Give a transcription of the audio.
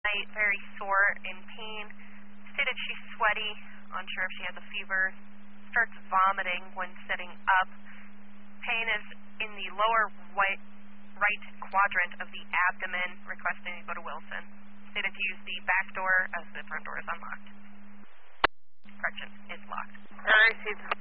night, very sore, in pain. Stated she's sweaty, unsure if she has a fever. Starts vomiting when sitting up. Pain is in the lower right quadrant of the abdomen, requesting to go to Wilson. Stated to use the back door as the front door is unlocked. Correction, is locked. I received